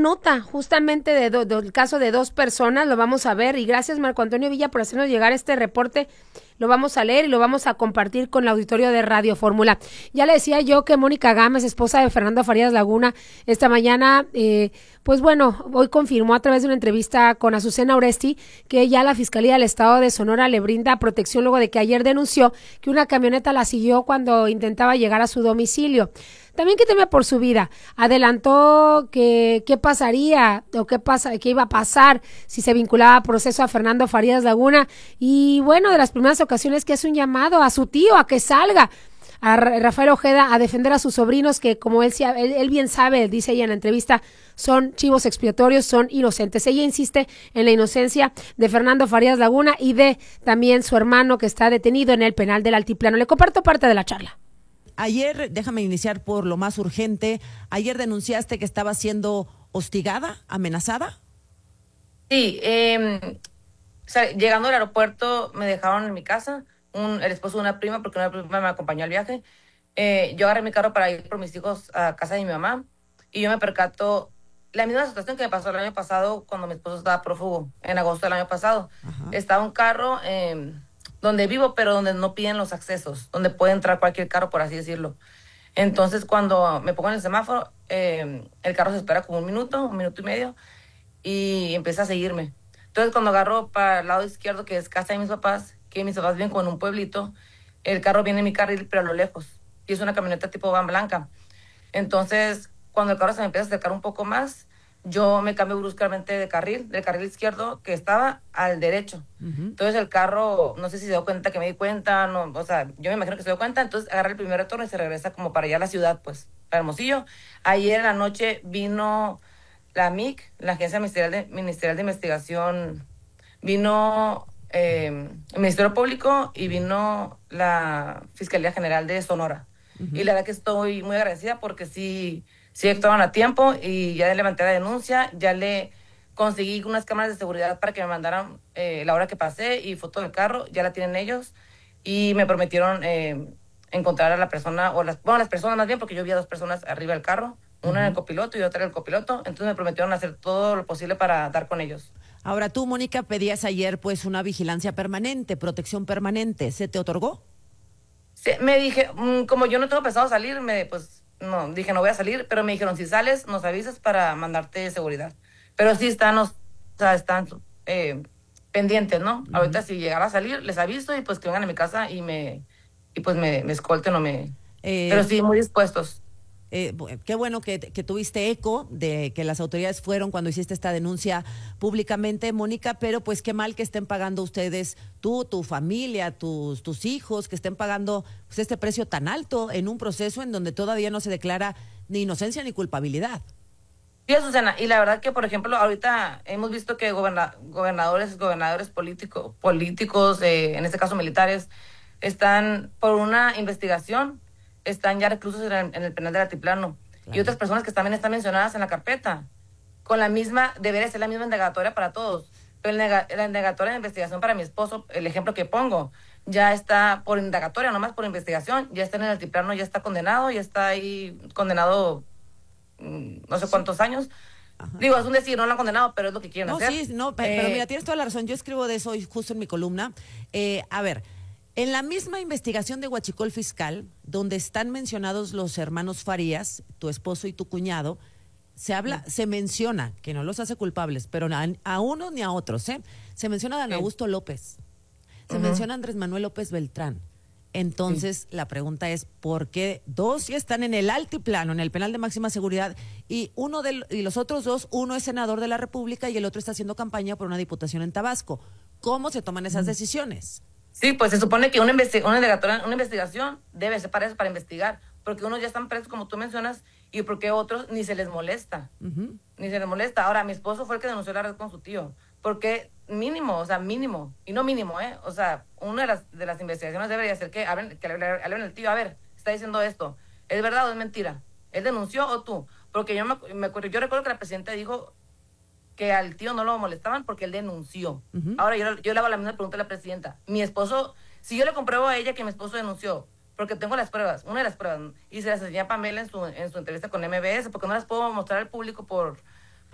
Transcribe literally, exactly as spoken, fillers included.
nota justamente de do, del caso de dos personas, lo vamos a ver, y gracias Marco Antonio Villa por hacernos llegar este reporte. Lo vamos a leer y lo vamos a compartir con el auditorio de Radio Fórmula. Ya le decía yo que Mónica Gámez, esposa de Fernando Farías Laguna, esta mañana, eh, pues bueno, hoy confirmó a través de una entrevista con Azucena Oresti que ya la Fiscalía del Estado de Sonora le brinda protección luego de que ayer denunció que una camioneta la siguió cuando intentaba llegar a su domicilio. También que temía por su vida. Adelantó que qué pasaría o qué pasa, qué iba a pasar si se vinculaba a proceso a Fernando Farías Laguna. Y bueno, de las primeras ocasiones que hace un llamado a su tío a que salga, a Rafael Ojeda, a defender a sus sobrinos que, como él, él, él bien sabe, dice ella en la entrevista, son chivos expiatorios, son inocentes. Ella insiste en la inocencia de Fernando Farías Laguna y de también su hermano que está detenido en el penal del Altiplano. Le comparto parte de la charla. Ayer, déjame iniciar por lo más urgente, ayer denunciaste que estaba siendo hostigada, amenazada. Sí, eh, o sea, llegando al aeropuerto me dejaron en mi casa, un, el esposo de una prima, porque una prima me acompañó al viaje. Eh, yo agarré mi carro para ir por mis hijos a casa de mi mamá y yo me percato la misma situación que me pasó el año pasado cuando mi esposo estaba prófugo, en agosto del año pasado. Ajá. Estaba un carro... Eh, donde vivo, pero donde no piden los accesos, donde puede entrar cualquier carro, por así decirlo. Entonces, cuando me pongo en el semáforo, eh, el carro se espera como un minuto, un minuto y medio, y empieza a seguirme. Entonces, cuando agarro para el lado izquierdo, que es casa de mis papás, que mis papás viven como en un pueblito, el carro viene en mi carril, pero a lo lejos, y es una camioneta tipo van blanca. Entonces, cuando el carro se me empieza a acercar un poco más, yo me cambio bruscamente de carril, del carril izquierdo que estaba al derecho. Uh-huh. Entonces el carro, no sé si se dio cuenta que me di cuenta, no, o sea, yo me imagino que se dio cuenta, entonces agarra el primer retorno y se regresa como para allá a la ciudad, pues, para Hermosillo. Ayer en la noche vino la M I C, la Agencia Ministerial de, Ministerial de Investigación, vino eh, el Ministerio Público y vino la Fiscalía General de Sonora. Uh-huh. Y la verdad que estoy muy agradecida porque sí... Sí actuaron a tiempo y ya levanté la denuncia, ya le conseguí unas cámaras de seguridad para que me mandaran eh, la hora que pasé y foto del carro, ya la tienen ellos y me prometieron eh, encontrar a la persona, o las, bueno, las personas más bien, porque yo vi a dos personas arriba del carro, una uh-huh. en el copiloto y otra en el copiloto, entonces me prometieron hacer todo lo posible para dar con ellos. Ahora tú, Mónica, pedías ayer pues una vigilancia permanente, protección permanente, ¿se te otorgó? Sí, me dije, mmm, como yo no tengo pensado salir, me pues... No, dije, no voy a salir, pero me dijeron, si sales, nos avisas para mandarte seguridad. Pero sí están, o sea, están eh, pendientes, ¿no? Uh-huh. Ahorita si llegara a salir, les aviso y pues que vengan a mi casa y me y pues me, me escolten o me... Eh, pero sí, muy dispuestos. Eh, qué bueno que, que tuviste eco de que las autoridades fueron cuando hiciste esta denuncia públicamente, Mónica, pero pues qué mal que estén pagando ustedes, tú, tu familia, tus, tus hijos, que estén pagando pues, este precio tan alto en un proceso en donde todavía no se declara ni inocencia ni culpabilidad. Sí, Susana, y la verdad que, por ejemplo, ahorita hemos visto que goberna, gobernadores, gobernadores político, políticos, eh, en este caso militares, están por una investigación, están ya reclusos en el, en el penal del Altiplano. Claro. Y otras personas que también están mencionadas en la carpeta. Con la misma, debería ser la misma indagatoria para todos. Pero el nega, la indagatoria de investigación para mi esposo, el ejemplo que pongo, ya está por indagatoria, nomás por investigación, ya está en el Altiplano, ya está condenado, ya está ahí condenado mmm, no sé cuántos años. Ajá. Digo, es un decir, no lo han condenado, pero es lo que quieren no, hacer. Sí, no, pero, eh, pero mira, tienes toda la razón. Yo escribo de eso hoy justo en mi columna. Eh, a ver... En la misma investigación de Huachicol Fiscal, donde están mencionados los hermanos Farías, tu esposo y tu cuñado, se habla, sí. se menciona, que no los hace culpables, pero a, a unos ni a otros, ¿eh? Se menciona a Dan sí. Augusto López, se uh-huh. menciona a Andrés Manuel López Beltrán. Entonces, sí. la pregunta es, ¿por qué dos ya están en el altiplano, en el penal de máxima seguridad, y uno de y los otros dos, uno es senador de la República y el otro está haciendo campaña por una diputación en Tabasco? ¿Cómo se toman esas uh-huh. decisiones? Sí, pues se supone que una, investi- una, una investigación debe ser para eso, para investigar, porque unos ya están presos, como tú mencionas, y porque otros ni se les molesta, uh-huh. ni se les molesta. Ahora, mi esposo fue el que denunció la red con su tío, porque mínimo, o sea, mínimo, y no mínimo, ¿eh? O sea, una de las, de las investigaciones debería ser que hablen, que le hablen al tío, a ver, está diciendo esto, ¿es verdad o es mentira? ¿Él denunció o tú? Porque yo me, me acuerdo, yo recuerdo que la presidenta dijo que al tío no lo molestaban porque él denunció. Uh-huh. Ahora yo, yo le hago la misma pregunta a la presidenta. Mi esposo, si yo le compruebo a ella que mi esposo denunció, porque tengo las pruebas, una de las pruebas, y se las enseñé a Pamela en su, en su entrevista con M B S, porque no las puedo mostrar al público por,